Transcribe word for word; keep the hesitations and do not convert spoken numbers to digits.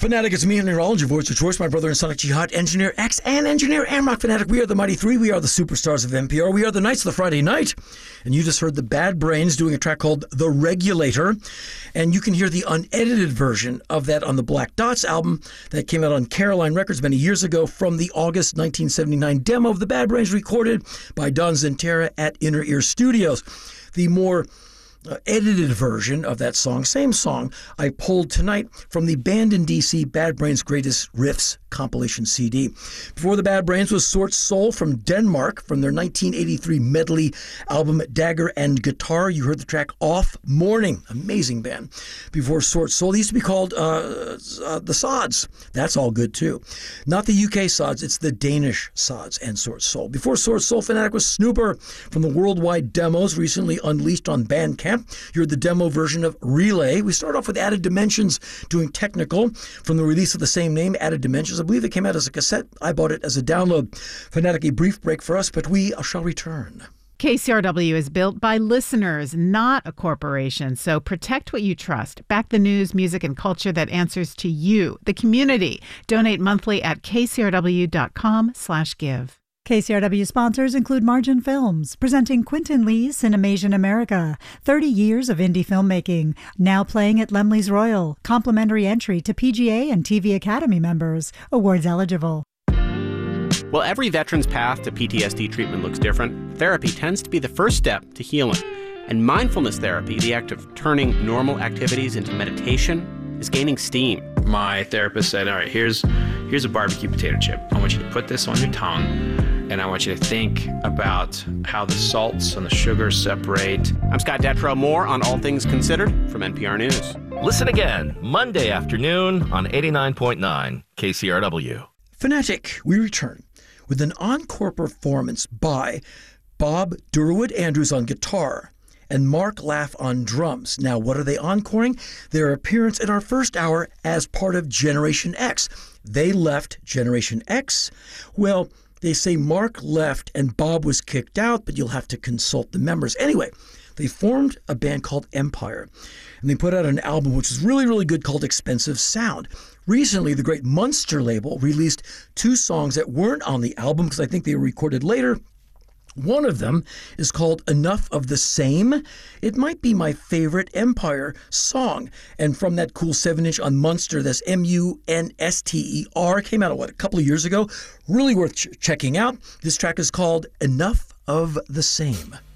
Fanatic, it's me, Henry Rollins, your voice of choice, my brother and Sonic Jihad, Engineer X, and Engineer Amrock Fanatic. We are the Mighty Three. We are the superstars of N P R. We are the Knights of the Friday Night. And you just heard the Bad Brains doing a track called The Regulator. And you can hear the unedited version of that on the Black Dots album that came out on Caroline Records many years ago from the August nineteen seventy-nine demo of the Bad Brains recorded by Don Zentera at Inner Ear Studios. The more Uh, edited version of that song, same song, I pulled tonight from the Band in D C Bad Brains Greatest Riffs compilation C D. Before the Bad Brains was Sort Soul from Denmark from their nineteen eighty-three medley album Dagger and Guitar. You heard the track Off Morning. Amazing band. Before Sort Soul, they used to be called uh, uh, the Sods. That's all good too. Not the U K Sods, it's the Danish Sods and Sort Soul. Before Sort Soul, Fanatic was Snooper from the Worldwide Demos recently unleashed on Bandcamp. You heard the demo version of Relay. We start off with Added Dimensions doing Technical from the release of the same name, Added Dimensions. I believe it came out as a cassette. I bought it as a download. Fanatic, a brief break for us, but we shall return. K C R W is built by listeners, not a corporation. So protect what you trust. Back the news, music, and culture that answers to you, the community. Donate monthly at kcrw.com slash give. K C R W sponsors include Margin Films, presenting Quentin Lee's Cinemasian America, thirty years of indie filmmaking, now playing at Lemley's Royal, complimentary entry to P G A and T V Academy members, awards eligible. While every veteran's path to P T S D treatment looks different, therapy tends to be the first step to healing. And mindfulness therapy, the act of turning normal activities into meditation, is gaining steam. My therapist said, all right, here's, here's a barbecue potato chip. I want you to put this on your tongue. And I want you to think about how the salts and the sugars separate. I'm Scott Detrow. More on All Things Considered from N P R News. Listen again Monday afternoon on eighty-nine point nine K C R W. Fanatic, we return with an encore performance by Bob Durwood Andrews on guitar and Mark Laff on drums. Now, what are they encoring? Their appearance in our first hour as part of Generation X. They left Generation X. Well, they say Mark left and Bob was kicked out, but you'll have to consult the members. Anyway, they formed a band called Empire, and they put out an album which is really, really good called Expensive Sound. Recently, the great Munster label released two songs that weren't on the album because I think they were recorded later. One of them is called Enough of the Same. It might be my favorite Empire song. And from that cool seven inch on Munster, that's M U N S T E R, came out, what, a couple of years ago. Really worth ch- checking out. This track is called Enough of the Same.